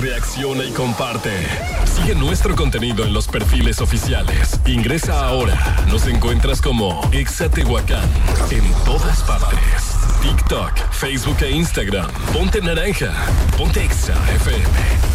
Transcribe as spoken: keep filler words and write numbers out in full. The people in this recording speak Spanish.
reacciona y comparte. Sigue nuestro contenido en los perfiles oficiales. Ingresa ahora. Nos encuentras como Exa Tehuacán en todas partes. TikTok, Facebook e Instagram. Ponte naranja. Ponte Exa F M.